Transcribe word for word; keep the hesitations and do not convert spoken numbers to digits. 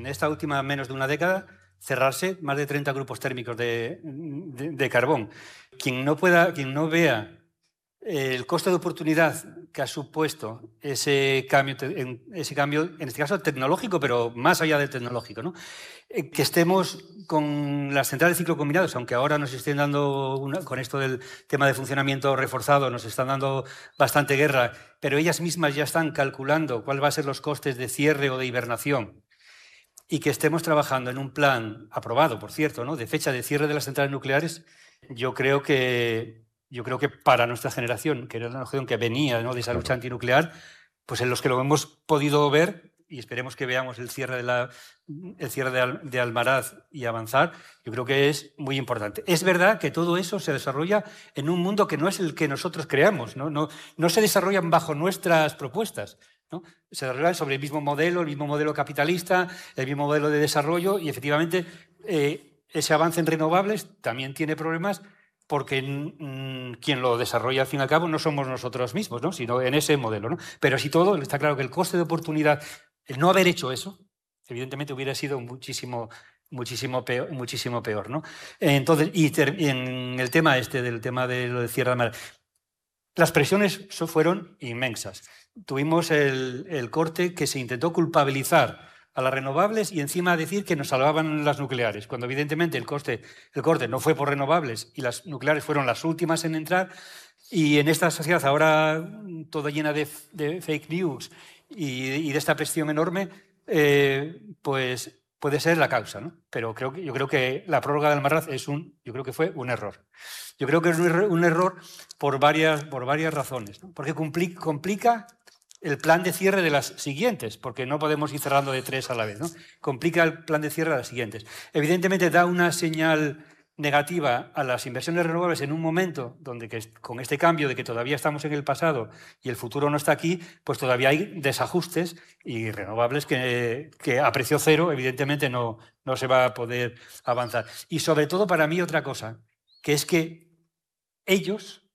en esta última menos de una década, cerrarse más de treinta grupos térmicos de, de, de carbón. Quien no, pueda, quien no vea el coste de oportunidad que ha supuesto ese cambio, ese cambio, en este caso tecnológico, pero más allá del tecnológico, ¿no? Que estemos con las centrales de ciclo combinados, aunque ahora nos estén dando, una, con esto del tema de funcionamiento reforzado, nos están dando bastante guerra, pero ellas mismas ya están calculando cuáles van a ser los costes de cierre o de hibernación, y que estemos trabajando en un plan aprobado, por cierto, ¿no?, de fecha de cierre de las centrales nucleares, yo creo que, yo creo que para nuestra generación, que era una generación que venía, ¿no?, de esa lucha antinuclear, pues en los que lo hemos podido ver, y esperemos que veamos el cierre de, la, el cierre de, Al, de Almaraz y avanzar, yo creo que es muy importante. Es verdad que todo eso se desarrolla en un mundo que no es el que nosotros creamos, no, no, no se desarrollan bajo nuestras propuestas, ¿no? Se desarrollan sobre el mismo modelo, el mismo modelo capitalista, el mismo modelo de desarrollo, y efectivamente eh, ese avance en renovables también tiene problemas, porque mmm, quien lo desarrolla al fin y al cabo no somos nosotros mismos, ¿no?, sino en ese modelo, ¿no? Pero así todo, está claro que el coste de oportunidad, el no haber hecho eso, evidentemente hubiera sido muchísimo, muchísimo peor, muchísimo peor, ¿no? Entonces, y ter, en el tema este, del tema de lo de cierre de Almaraz, las presiones fueron inmensas. Tuvimos el, el corte que se intentó culpabilizar a las renovables y encima decir que nos salvaban las nucleares, cuando evidentemente el, coste, el corte no fue por renovables y las nucleares fueron las últimas en entrar, y en esta sociedad ahora toda llena de, de fake news y, y de esta presión enorme, eh, pues puede ser la causa, ¿no? Pero creo que, yo creo que la prórroga de Almaraz es un, yo creo que fue un error. Yo creo que es un error, un error por, varias, por varias razones, ¿no? Porque complica, complica el plan de cierre de las siguientes, porque no podemos ir cerrando de tres a la vez, ¿no? Complica el plan de cierre de las siguientes. Evidentemente da una señal negativa a las inversiones renovables en un momento donde, que, con este cambio de que todavía estamos en el pasado y el futuro no está aquí, pues todavía hay desajustes, y renovables que, que a precio cero evidentemente no, no se va a poder avanzar. Y sobre todo para mí otra cosa, que es que ellos